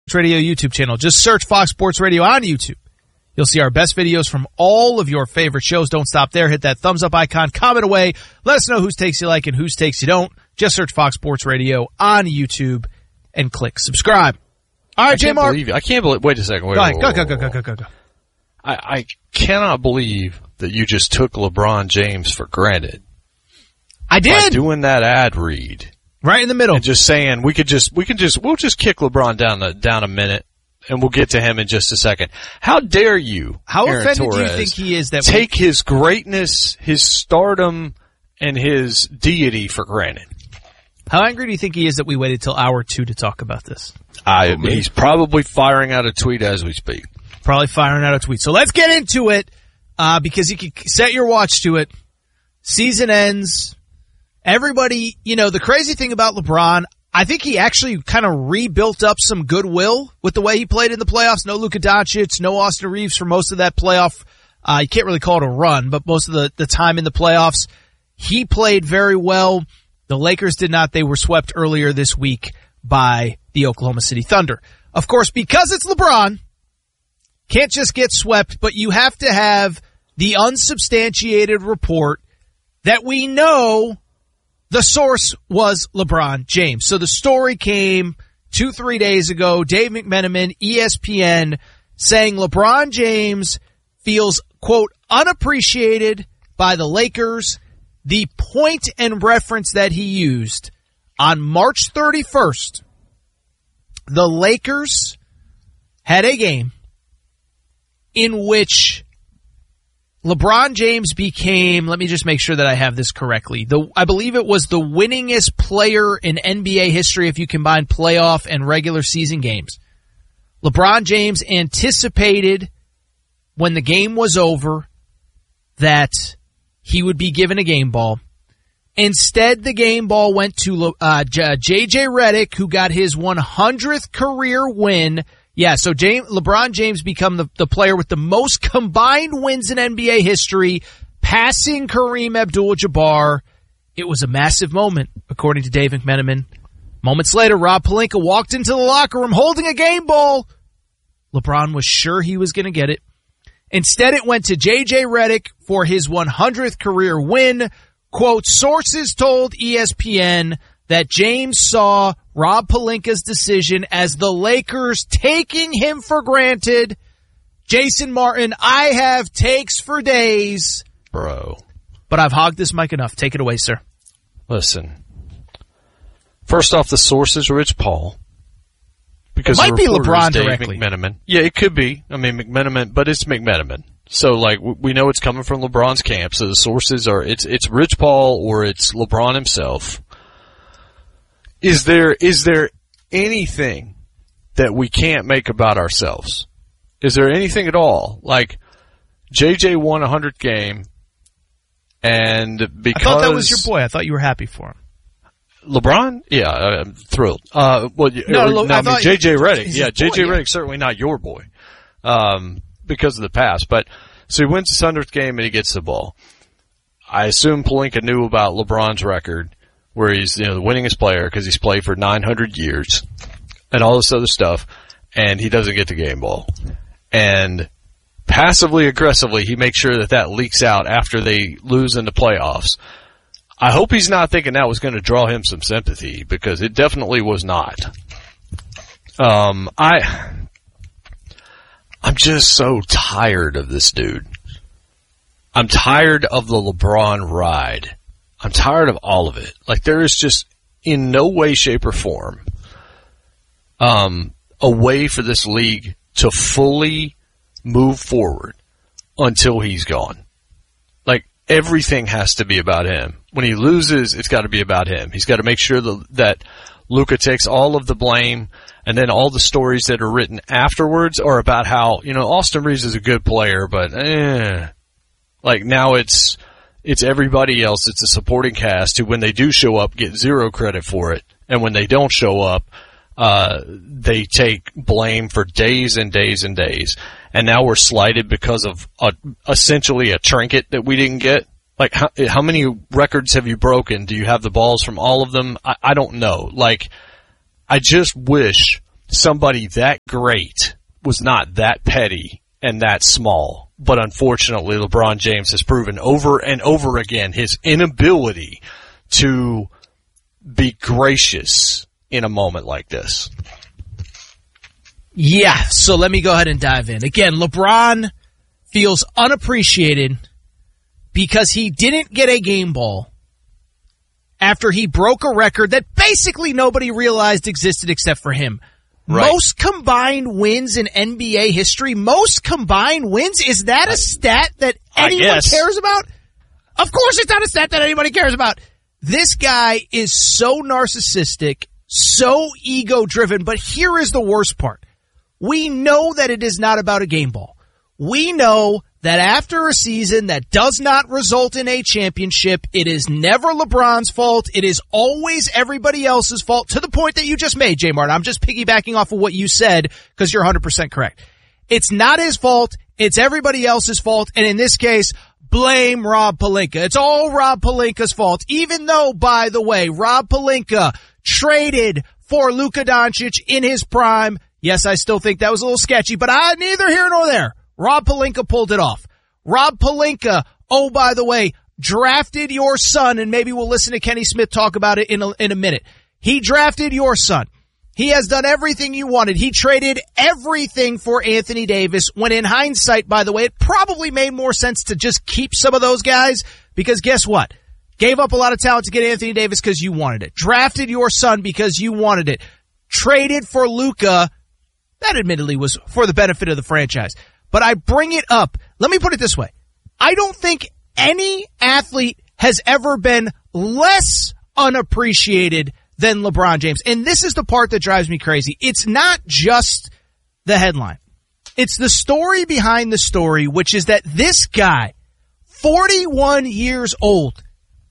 Sports Radio YouTube channel. Just search Fox Sports Radio on YouTube. You'll see our best videos from all of your favorite shows. Don't stop there. Hit that thumbs up icon. Comment away. Let us know whose takes you like and whose takes you don't. Just search Fox Sports Radio on YouTube and click subscribe. All right, J. Mark. I can't believe. Wait a second. Go ahead. Go. I cannot believe that you just took LeBron James for granted. I did. By doing that ad read. Right in the middle. And just saying we'll just kick LeBron down a minute and we'll get to him in just a second. How dare you, How Aaron offended Torres, do you think he is that take his greatness, his stardom, and his deity for granted? How angry do you think he is that we waited till hour 2 to talk about this? He's probably firing out a tweet as we speak. Probably firing out a tweet. So let's get into it, because you can set your watch to it. Season ends. Everybody, the crazy thing about LeBron, I think he actually kind of rebuilt up some goodwill with the way he played in the playoffs. No Luka Doncic, no Austin Reeves for most of that playoff. You can't really call it a run, but most of the time in the playoffs, he played very well. The Lakers did not. They were swept earlier this week by the Oklahoma City Thunder. Of course, because it's LeBron, can't just get swept, but you have to have the unsubstantiated report that we know the source was LeBron James. So the story came 2-3 days ago. Dave McMenamin, ESPN, saying LeBron James feels, quote, unappreciated by the Lakers. The point and reference that he used on March 31st, the Lakers had a game in which LeBron James became, let me just make sure that I have this correctly, I believe it was the winningest player in NBA history if you combine playoff and regular season games. LeBron James anticipated when the game was over that he would be given a game ball. Instead, the game ball went to J.J. Redick, who got his 100th career win. Yeah, so LeBron James become the player with the most combined wins in NBA history, passing Kareem Abdul-Jabbar. It was a massive moment, according to Dave McMenamin. Moments later, Rob Pelinka walked into the locker room holding a game ball. LeBron was sure he was going to get it. Instead, it went to J.J. Redick for his 100th career win. Quote, sources told ESPN that James saw Rob Pelinka's decision as the Lakers taking him for granted. Jason Martin, I have takes for days. Bro. But I've hogged this mic enough. Take it away, sir. Listen. First off, the source is Rich Paul. Because it might be LeBron directly. McMenamin. Yeah, it could be. I mean, McMenamin, but it's McMenamin. So, we know it's coming from LeBron's camp. So the sources are, it's Rich Paul or it's LeBron himself. Is there anything that we can't make about ourselves? Is there anything at all? Like, JJ won a 100th game, and because I thought that was your boy. I thought you were happy for him. LeBron? Yeah, I'm thrilled. JJ Redick. Yeah, JJ Redick's certainly not your boy, because of the past. But, so he wins his 100th game and he gets the ball. I assume Pelinka knew about LeBron's record, where he's, the winningest player because he's played for 900 years and all this other stuff, and he doesn't get the game ball. And passively aggressively, he makes sure that leaks out after they lose in the playoffs. I hope he's not thinking that was going to draw him some sympathy, because it definitely was not. I'm just so tired of this dude. I'm tired of the LeBron ride. I'm tired of all of it. Like, there is just in no way, shape, or form a way for this league to fully move forward until he's gone. Like, everything has to be about him. When he loses, it's got to be about him. He's got to make sure that Luka takes all of the blame, and then all the stories that are written afterwards are about how, Austin Reeves is a good player, but like, now it's everybody else. It's a supporting cast who, when they do show up, get zero credit for it. And when they don't show up, they take blame for days and days and days. And now we're slighted because of essentially a trinket that we didn't get. Like, how many records have you broken? Do you have the balls from all of them? I don't know. Like, I just wish somebody that great was not that petty and that small. But unfortunately, LeBron James has proven over and over again his inability to be gracious in a moment like this. Yeah, so let me go ahead and dive in. Again, LeBron feels unappreciated because he didn't get a game ball after he broke a record that basically nobody realized existed except for him. Right. Most combined wins in NBA history. Most combined wins? Is that a stat that anyone cares about? Of course it's not a stat that anybody cares about. This guy is so narcissistic, so ego-driven, but here is the worst part. We know that it is not about a game ball. We know that after a season that does not result in a championship, it is never LeBron's fault. It is always everybody else's fault, to the point that you just made, J. Martin. I'm just piggybacking off of what you said because you're 100% correct. It's not his fault. It's everybody else's fault. And in this case, blame Rob Pelinka. It's all Rob Pelinka's fault, even though, by the way, Rob Pelinka traded for Luka Doncic in his prime. Yes, I still think that was a little sketchy, but neither here nor there. Rob Pelinka pulled it off. Rob Pelinka, oh, by the way, drafted your son, and maybe we'll listen to Kenny Smith talk about it in a minute. He drafted your son. He has done everything you wanted. He traded everything for Anthony Davis, when in hindsight, by the way, it probably made more sense to just keep some of those guys, because guess what? Gave up a lot of talent to get Anthony Davis because you wanted it. Drafted your son because you wanted it. Traded for Luka. That admittedly was for the benefit of the franchise. But I bring it up. Let me put it this way. I don't think any athlete has ever been less unappreciated than LeBron James. And this is the part that drives me crazy. It's not just the headline. It's the story behind the story, which is that this guy, 41 years old,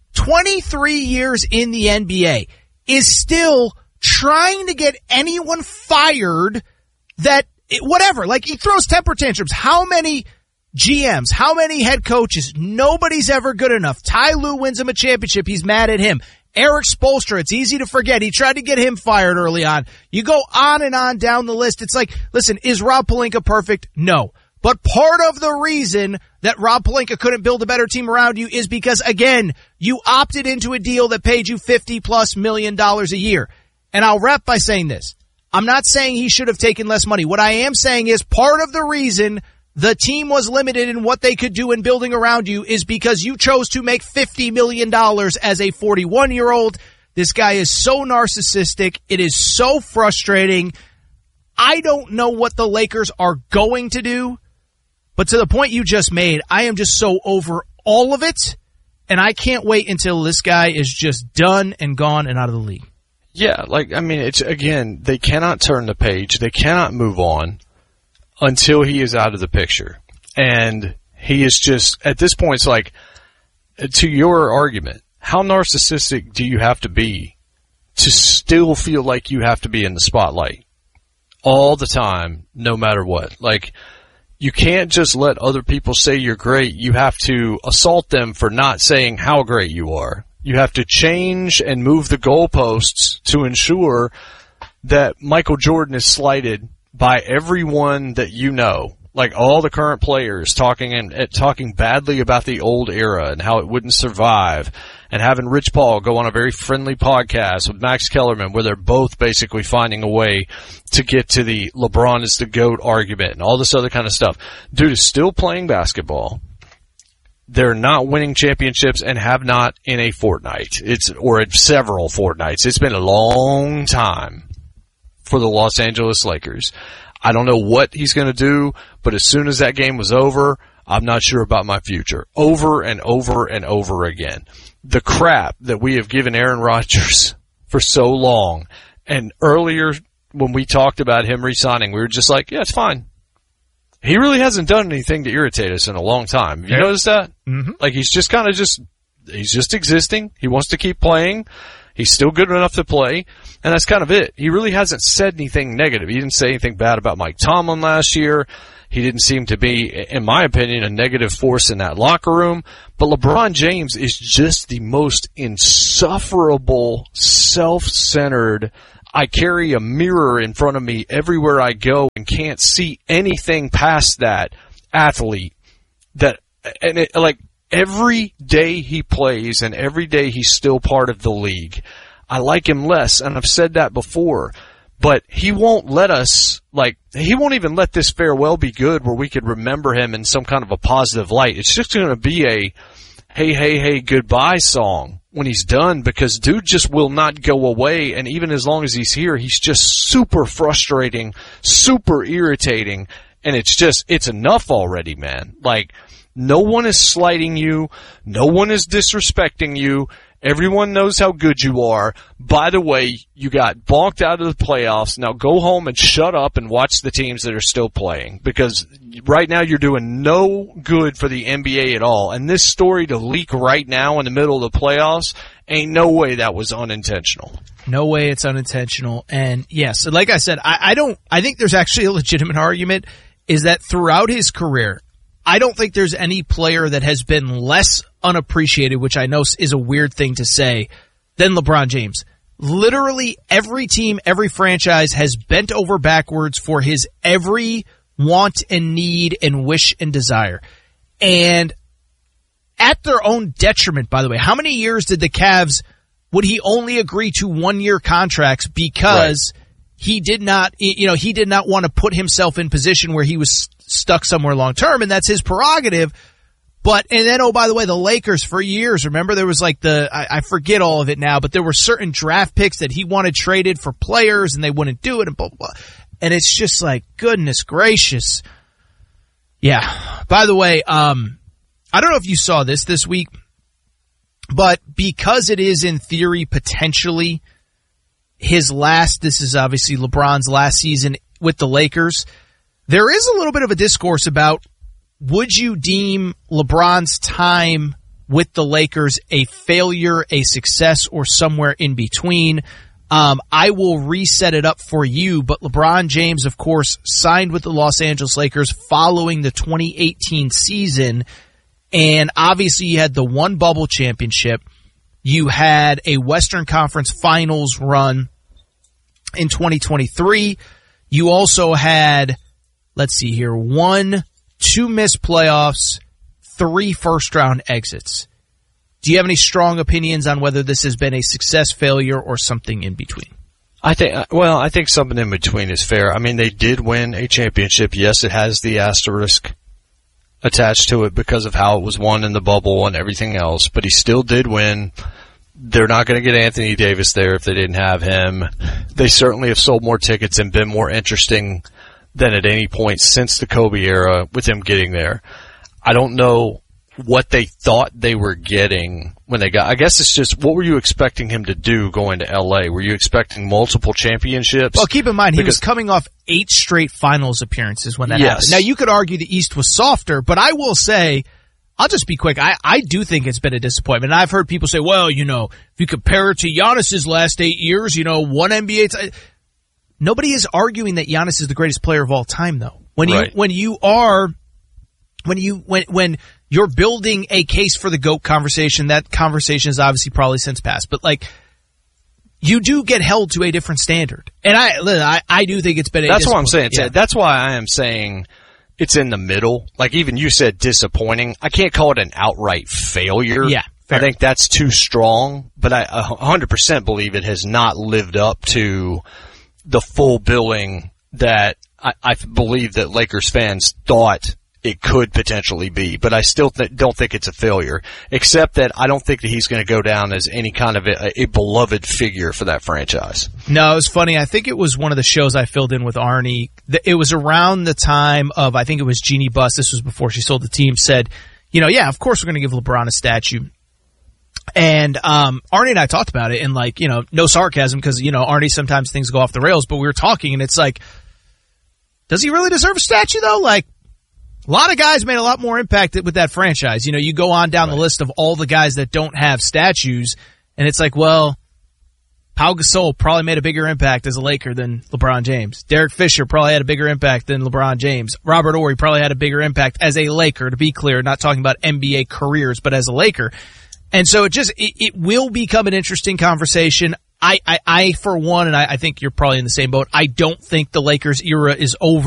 23 years in the NBA, is still trying to get anyone fired that whatever, like he throws temper tantrums. How many GMs, how many head coaches? Nobody's ever good enough. Ty Lue wins him a championship. He's mad at him. Eric Spoelstra, it's easy to forget. He tried to get him fired early on. You go on and on down the list. It's like, listen, is Rob Pelinka perfect? No. But part of the reason that Rob Pelinka couldn't build a better team around you is because, again, you opted into a deal that paid you $50+ million a year. And I'll wrap by saying this. I'm not saying he should have taken less money. What I am saying is part of the reason the team was limited in what they could do in building around you is because you chose to make $50 million as a 41-year-old. This guy is so narcissistic. It is so frustrating. I don't know what the Lakers are going to do, but to the point you just made, I am just so over all of it, and I can't wait until this guy is just done and gone and out of the league. Yeah, it's, again, they cannot turn the page. They cannot move on until he is out of the picture. And he is just, at this point, it's like, to your argument, how narcissistic do you have to be to still feel like you have to be in the spotlight all the time, no matter what? Like, you can't just let other people say you're great. You have to assault them for not saying how great you are. You have to change and move the goalposts to ensure that Michael Jordan is slighted by everyone that you know. Like all the current players talking badly about the old era and how it wouldn't survive, and having Rich Paul go on a very friendly podcast with Max Kellerman where they're both basically finding a way to get to the LeBron is the GOAT argument and all this other kind of stuff. Dude is still playing basketball. They're not winning championships and have not in a fortnight. Or in several fortnights. It's been a long time for the Los Angeles Lakers. I don't know what he's going to do, but as soon as that game was over, I'm not sure about my future. Over and over and over again. The crap that we have given Aaron Rodgers for so long. And earlier when we talked about him re-signing, we were just like, yeah, it's fine. He really hasn't done anything to irritate us in a long time. You notice that? Mm-hmm. Like he's just kind of he's just existing. He wants to keep playing. He's still good enough to play. And that's kind of it. He really hasn't said anything negative. He didn't say anything bad about Mike Tomlin last year. He didn't seem to be, in my opinion, a negative force in that locker room. But LeBron James is just the most insufferable, self-centered, I carry a mirror in front of me everywhere I go and can't see anything past that athlete. Every day he plays and every day he's still part of the league, I like him less, and I've said that before. But he won't let us, he won't even let this farewell be good where we could remember him in some kind of a positive light. It's just going to be a hey, goodbye song when he's done, because dude just will not go away. And even as long as he's here, he's just super frustrating, super irritating. And it's enough already, man. No one is slighting you. No one is disrespecting you. Everyone knows how good you are. By the way, you got bonked out of the playoffs. Now go home and shut up and watch the teams that are still playing, because right now you're doing no good for the NBA at all. And this story to leak right now in the middle of the playoffs, ain't no way that was unintentional. No way it's unintentional. And yes, like I said, I think there's actually a legitimate argument is that throughout his career, I don't think there's any player that has been less unappreciated, which I know is a weird thing to say, than LeBron James. Literally every team, every franchise has bent over backwards for his every want and need and wish and desire. And at their own detriment, by the way, how many years did the Cavs, would he only agree to 1-year contracts because he did not want to put himself in position where he was stuck somewhere long term, and that's his prerogative. And then, oh, by the way, the Lakers for years, remember there was I forget all of it now, but there were certain draft picks that he wanted traded for players and they wouldn't do it and blah, blah, blah. And it's just goodness gracious. Yeah. By the way, I don't know if you saw this week, but because it is in theory potentially this is obviously LeBron's last season with the Lakers, there is a little bit of a discourse about, would you deem LeBron's time with the Lakers a failure, a success, or somewhere in between? I will reset it up for you, but LeBron James, of course, signed with the Los Angeles Lakers following the 2018 season, and obviously you had the one bubble championship. You had a Western Conference Finals run in 2023. You also had, let's see here, 2 missed playoffs, 3 first-round exits. Do you have any strong opinions on whether this has been a success, failure, or something in between? I think something in between is fair. I mean, they did win a championship. Yes, it has the asterisk attached to it because of how it was won in the bubble and everything else, but he still did win. They're not going to get Anthony Davis there if they didn't have him. They certainly have sold more tickets and been more interesting than at any point since the Kobe era with him getting there. I don't know what they thought they were getting when they got. I guess it's just, what were you expecting him to do going to LA? Were you expecting multiple championships? Well, keep in mind, he was coming off 8 straight finals appearances when that happened. Now, you could argue the East was softer, but I will say, I'll just be quick. I do think it's been a disappointment. And I've heard people say, well, if you compare it to Giannis's last 8 years, one NBA. Nobody is arguing that Giannis is the greatest player of all time, though. When you're building a case for the GOAT conversation, that conversation is obviously probably since passed. But you do get held to a different standard, and I do think it's been. That's what I'm saying. Yeah. That's why I am saying it's in the middle. Even you said disappointing. I can't call it an outright failure. Yeah, fair. I think that's too strong. But I 100% believe it has not lived up to the full billing that I believe that Lakers fans thought it could potentially be, but I still don't think it's a failure, except that I don't think that he's going to go down as any kind of a beloved figure for that franchise. No, it was funny. I think it was one of the shows I filled in with Arnie. It was around the time of, I think it was Jeannie Buss, this was before she sold the team, said, of course we're going to give LeBron a statue. And Arnie and I talked about it, and no sarcasm, because Arnie, sometimes things go off the rails, but we were talking, and it's does he really deserve a statue though? A lot of guys made a lot more impact with that franchise. You go on down the list of all the guys that don't have statues, and it's Pau Gasol probably made a bigger impact as a Laker than LeBron James. Derek Fisher probably had a bigger impact than LeBron James. Robert Horry probably had a bigger impact as a Laker, to be clear, not talking about NBA careers, but as a Laker. And so it will become an interesting conversation. I for one, and I think you're probably in the same boat, I don't think the Lakers era is over.